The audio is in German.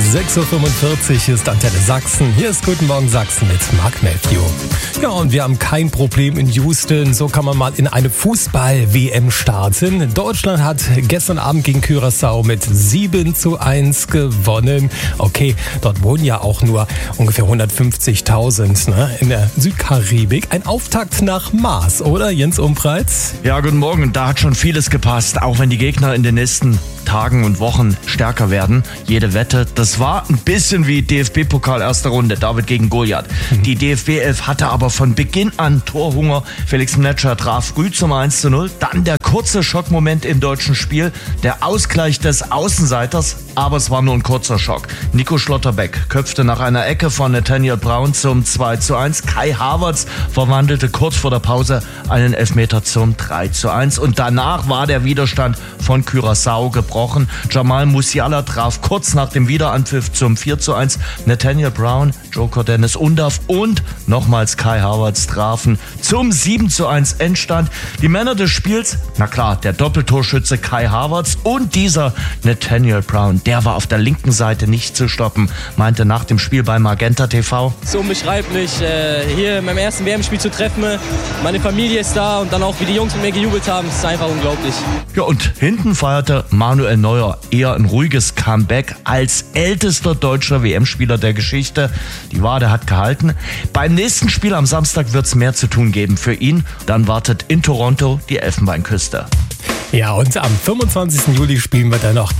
6.45 Uhr ist Antenne Sachsen. Hier ist Guten Morgen Sachsen mit Mark Matthew. Ja, und wir haben kein Problem in Houston. So kann man mal in eine Fußball-WM starten. Deutschland hat gestern Abend gegen Curaçao mit 7:1 gewonnen. Okay, dort wohnen ja auch nur ungefähr 150.000 in der Südkaribik. Ein Auftakt nach Maß, oder Jens Umpreitz? Ja, guten Morgen. Da hat schon vieles gepasst, auch wenn die Gegner in den nächsten Tagen und Wochen stärker werden. Jede Wette, das war ein bisschen wie DFB-Pokal erste Runde, David gegen Goliath. Die DFB 11 hatte aber von Beginn an Torhunger. Felix Mnetscher traf früh zum 1:0. Dann der kurze Schockmoment im deutschen Spiel, der Ausgleich des Außenseiters, aber es war nur ein kurzer Schock. Nico Schlotterbeck köpfte nach einer Ecke von Nathaniel Brown zum 2:1. Kai Havertz verwandelte kurz vor der Pause einen Elfmeter zum 3:1. Und danach war der Widerstand von Curaçao gebrochen. Jamal Musiala traf kurz nach dem Wiederanpfiff zum 4:1. Nathaniel Brown, Joker Dennis Undaff und nochmals Kai Havertz trafen zum 7:1 Endstand. Die Männer des Spiels, na klar, der Doppeltorschütze Kai Havertz und dieser Nathaniel Brown, der war auf der linken Seite nicht zu stoppen, meinte nach dem Spiel bei Magenta TV. Es ist unbeschreiblich, hier in meinem ersten WM-Spiel zu treffen. Meine Familie ist da und dann auch, wie die Jungs mit mir gejubelt haben, ist einfach unglaublich. Ja, und hinten feierte Manuel Neuer eher ein ruhiges Comeback als ältester deutscher WM-Spieler der Geschichte. Die Wade hat gehalten. Beim nächsten Spiel am Samstag wird es mehr zu tun geben für ihn. Dann wartet in Toronto die Elfenbeinküste. Ja, und am 25. Juli spielen wir dann noch